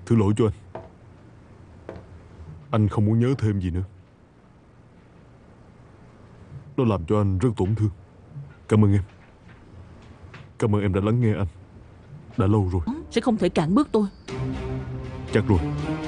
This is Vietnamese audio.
Thứ lỗi cho anh. Anh không muốn nhớ thêm gì nữa. Nó làm cho anh rất tổn thương. Cảm ơn em. Cảm ơn em đã lắng nghe anh. Đã lâu rồi. Sẽ không thể cản bước tôi. Chắc rồi.